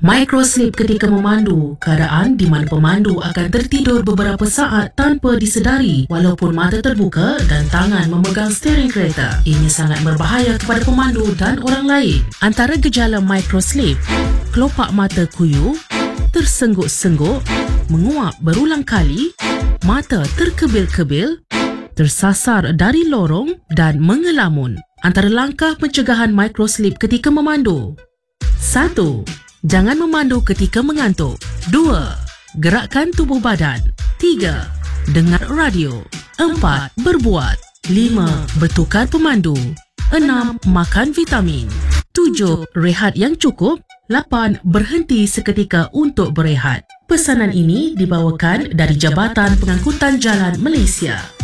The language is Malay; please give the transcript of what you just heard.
Microsleep ketika memandu, keadaan di mana pemandu akan tertidur beberapa saat tanpa disedari walaupun mata terbuka dan tangan memegang steering kereta. Ini sangat berbahaya kepada pemandu dan orang lain. Antara gejala microsleep, kelopak mata kuyu, tersengguk-sengguk, menguap berulang kali, mata terkebil-kebil, tersasar dari lorong dan mengelamun. Antara langkah pencegahan microsleep ketika memandu: 1. Jangan memandu ketika mengantuk. 2. Gerakkan tubuh badan. 3. Dengar radio. 4. Berbuat. 5. Bertukar pemandu. 6. Makan vitamin. 7. Rehat yang cukup. 8. Berhenti seketika untuk berehat. Pesanan ini dibawakan dari Jabatan Pengangkutan Jalan Malaysia.